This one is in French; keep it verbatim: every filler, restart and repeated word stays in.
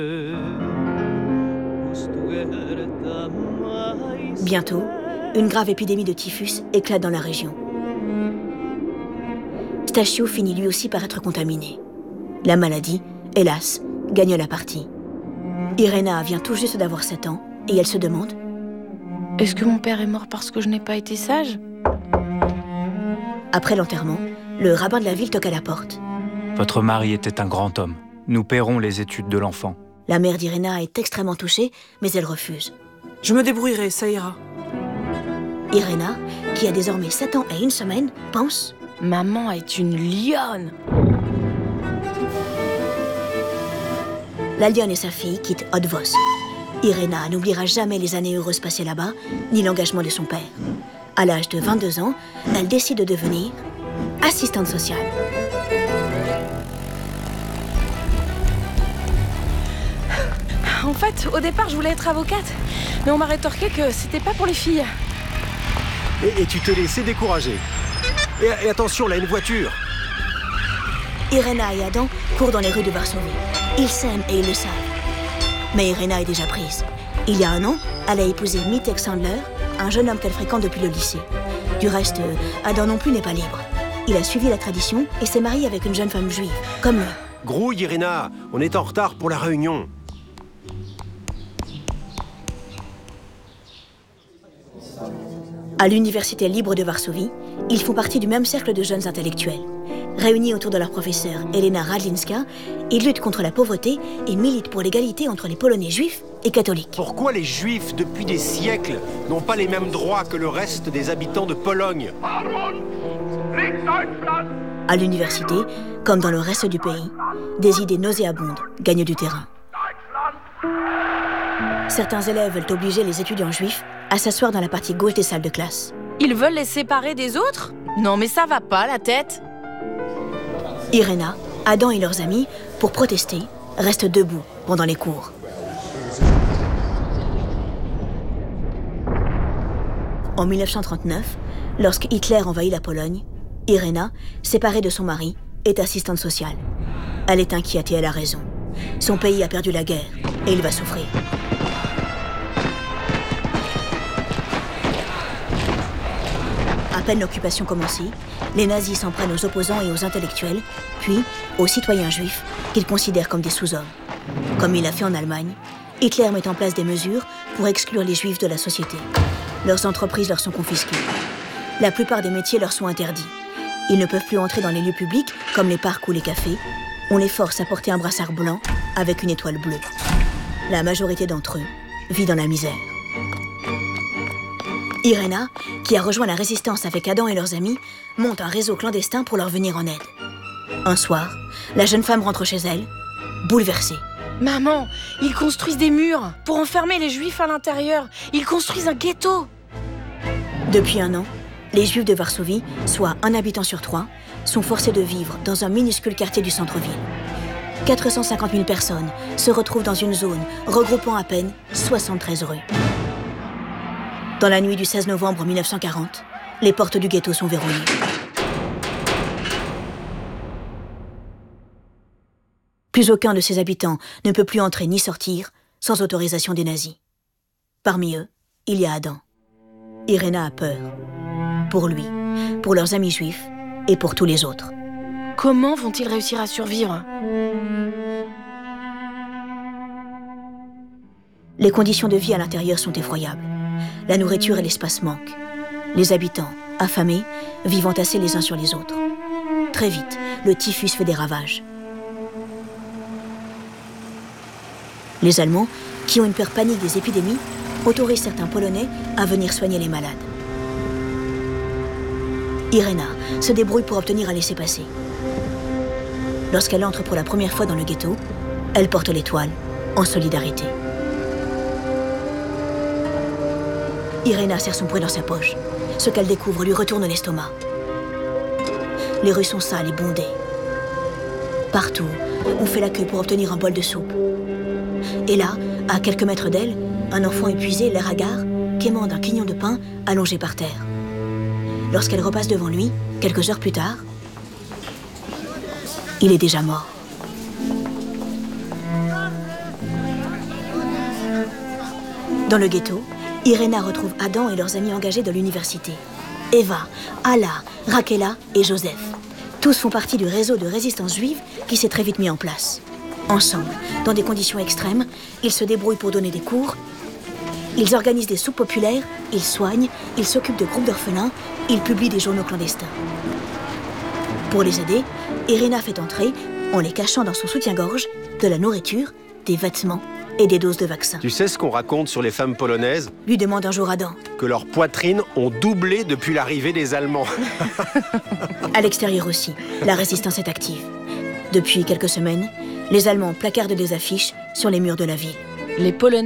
Bientôt, une grave épidémie de typhus éclate dans la région. Stachio finit lui aussi par être contaminé. La maladie, hélas, gagne la partie. Irena vient tout juste d'avoir sept ans et elle se demande: est-ce que mon père est mort parce que je n'ai pas été sage? Après l'enterrement, le rabbin de la ville toque à la porte. Votre mari était un grand homme. Nous paierons les études de l'enfant. La mère d'Irena est extrêmement touchée, mais elle refuse. Je me débrouillerai, ça ira. Irena, qui a désormais sept ans et une semaine, pense: maman est une lionne. La lionne et sa fille quittent Odvosk. Irena n'oubliera jamais les années heureuses passées là-bas, ni l'engagement de son père. À l'âge de vingt-deux ans, elle décide de devenir assistante sociale. En fait, au départ, je voulais être avocate, mais on m'a rétorqué que c'était pas pour les filles. Et, et tu te laissais décourager. Et, et attention, là, une voiture. Irena et Adam courent dans les rues de Varsovie. Ils s'aiment et ils le savent. Mais Irena est déjà prise. Il y a un an, elle a épousé Mitek Sandler, un jeune homme qu'elle fréquente depuis le lycée. Du reste, Adam non plus n'est pas libre. Il a suivi la tradition et s'est marié avec une jeune femme juive, comme lui. Grouille, Irena, on est en retard pour la réunion. À l'université libre de Varsovie, ils font partie du même cercle de jeunes intellectuels. Réunis autour de leur professeure Elena Radlinska, ils luttent contre la pauvreté et militent pour l'égalité entre les Polonais juifs et catholiques. Pourquoi les Juifs, depuis des siècles, n'ont pas les mêmes droits que le reste des habitants de Pologne? À l'université, comme dans le reste du pays, des idées nauséabondes gagnent du terrain. Certains élèves veulent obliger les étudiants juifs à s'asseoir dans la partie gauche des salles de classe. Ils veulent les séparer des autres? Non, mais ça va pas, la tête. Irena, Adam et leurs amis, pour protester, restent debout pendant les cours. En mille neuf cent trente-neuf, lorsque Hitler envahit la Pologne, Irena, séparée de son mari, est assistante sociale. Elle est inquiète et elle a raison. Son pays a perdu la guerre et il va souffrir. À peine l'occupation commencée, les nazis s'en prennent aux opposants et aux intellectuels, puis aux citoyens juifs qu'ils considèrent comme des sous-hommes. Comme il a fait en Allemagne, Hitler met en place des mesures pour exclure les juifs de la société. Leurs entreprises leur sont confisquées. La plupart des métiers leur sont interdits. Ils ne peuvent plus entrer dans les lieux publics, comme les parcs ou les cafés. On les force à porter un brassard blanc avec une étoile bleue. La majorité d'entre eux vit dans la misère. Irena, qui a rejoint la résistance avec Adam et leurs amis, monte un réseau clandestin pour leur venir en aide. Un soir, la jeune femme rentre chez elle, bouleversée. Maman, ils construisent des murs pour enfermer les Juifs à l'intérieur. Ils construisent un ghetto. Depuis un an, les Juifs de Varsovie, soit un habitant sur trois, sont forcés de vivre dans un minuscule quartier du centre-ville. quatre cent cinquante mille personnes se retrouvent dans une zone regroupant à peine soixante-treize rues. Dans la nuit du seize novembre mille neuf cent quarante, les portes du ghetto sont verrouillées. Plus aucun de ses habitants ne peut plus entrer ni sortir sans autorisation des nazis. Parmi eux, il y a Adam. Irena a peur. Pour lui, pour leurs amis juifs et pour tous les autres. Comment vont-ils réussir à survivre? Les conditions de vie à l'intérieur sont effroyables. La nourriture et l'espace manquent. Les habitants, affamés, vivent entassés les uns sur les autres. Très vite, le typhus fait des ravages. Les Allemands, qui ont une peur panique des épidémies, autorisent certains Polonais à venir soigner les malades. Irena se débrouille pour obtenir un laissez-passer. Lorsqu'elle entre pour la première fois dans le ghetto, elle porte l'étoile en solidarité. Irena serre son poing dans sa poche. Ce qu'elle découvre lui retourne l'estomac. Les rues sont sales et bondées. Partout, on fait la queue pour obtenir un bol de soupe. Et là, à quelques mètres d'elle, un enfant épuisé, l'air hagard, quémande un quignon de pain allongé par terre. Lorsqu'elle repasse devant lui, quelques heures plus tard, il est déjà mort. Dans le ghetto, Irena retrouve Adam et leurs amis engagés de l'université. Eva, Alla, Rakela et Joseph. Tous font partie du réseau de résistance juive qui s'est très vite mis en place. Ensemble, dans des conditions extrêmes, ils se débrouillent pour donner des cours, ils organisent des soupes populaires, ils soignent, ils s'occupent de groupes d'orphelins, ils publient des journaux clandestins. Pour les aider, Irena fait entrer, en les cachant dans son soutien-gorge, de la nourriture, des vêtements et des doses de vaccins. Tu sais ce qu'on raconte sur les femmes polonaises? Lui demande un jour Adam. Que leurs poitrines ont doublé depuis l'arrivée des Allemands. À l'extérieur aussi, la résistance est active. Depuis quelques semaines, les Allemands placardent des affiches sur les murs de la ville. Les Polonais